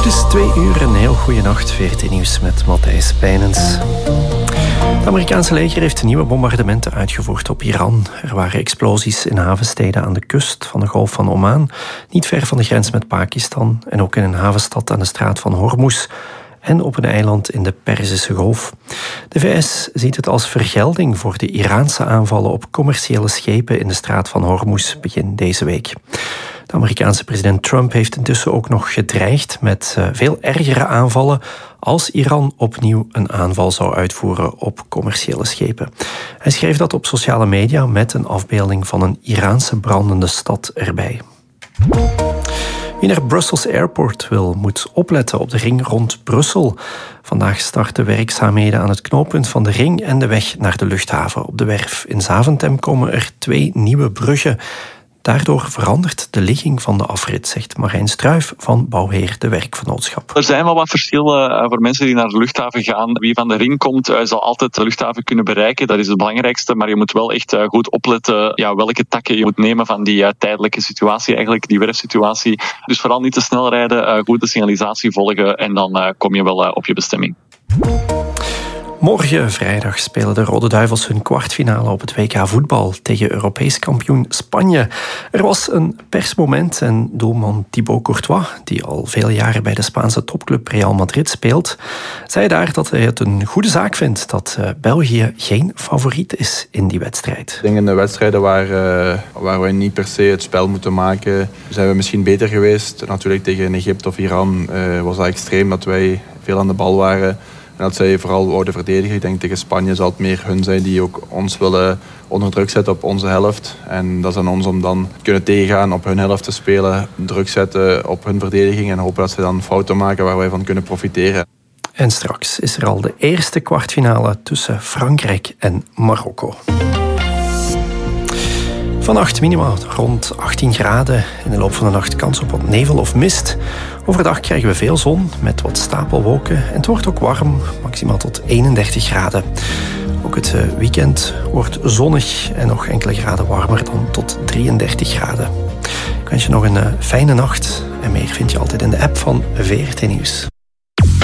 Het is 2 uur, een heel goede nacht. VRT Nieuws met Matthijs Pijnens. Het Amerikaanse leger heeft nieuwe bombardementen uitgevoerd op Iran. Er waren explosies in havensteden aan de kust van de Golf van Oman, niet ver van de grens met Pakistan, en ook in een havenstad aan de straat van Hormuz en op een eiland in de Perzische Golf. De VS ziet het als vergelding voor de Iraanse aanvallen op commerciële schepen in de straat van Hormuz begin deze week. De Amerikaanse president Trump heeft intussen ook nog gedreigd met veel ergere aanvallen als Iran opnieuw een aanval zou uitvoeren op commerciële schepen. Hij schreef dat op sociale media met een afbeelding van een Iraanse brandende stad erbij. Wie naar Brussels Airport wil, moet opletten op de ring rond Brussel. Vandaag starten werkzaamheden aan het knooppunt van de ring en de weg naar de luchthaven. Op de werf in Zaventem komen er 2 nieuwe bruggen. Daardoor verandert de ligging van de afrit, zegt Marijn Struijf van Bouwheer de Werkvernootschap. Er zijn wel wat verschillen voor mensen die naar de luchthaven gaan. Wie van de ring komt, zal altijd de luchthaven kunnen bereiken. Dat is het belangrijkste, maar je moet wel echt goed opletten welke takken je moet nemen van die tijdelijke situatie, eigenlijk die werfsituatie. Dus vooral niet te snel rijden, goed de signalisatie volgen en dan kom je wel op je bestemming. Morgen vrijdag spelen de Rode Duivels hun kwartfinale op het WK voetbal tegen Europees kampioen Spanje. Er was een persmoment en doelman Thibaut Courtois, die al veel jaren bij de Spaanse topclub Real Madrid speelt, zei daar dat hij het een goede zaak vindt dat België geen favoriet is in die wedstrijd. Ik denk in de wedstrijden waar we niet per se het spel moeten maken, zijn we misschien beter geweest. Natuurlijk tegen Egypte of Iran was dat extreem dat wij veel aan de bal waren. En dat zij vooral wouden verdedigen. Ik denk tegen Spanje zal het meer hun zijn die ook ons willen onder druk zetten op onze helft. En dat is aan ons om dan te kunnen tegengaan, op hun helft te spelen, druk zetten op hun verdediging en hopen dat ze dan fouten maken waar wij van kunnen profiteren. En straks is er al de eerste kwartfinale tussen Frankrijk en Marokko. Vannacht minimaal rond 18 graden. In de loop van de nacht kans op wat nevel of mist. Overdag krijgen we veel zon met wat stapelwolken. En het wordt ook warm, maximaal tot 31 graden. Ook het weekend wordt zonnig en nog enkele graden warmer dan tot 33 graden. Ik wens je nog een fijne nacht. En meer vind je altijd in de app van VRT Nieuws.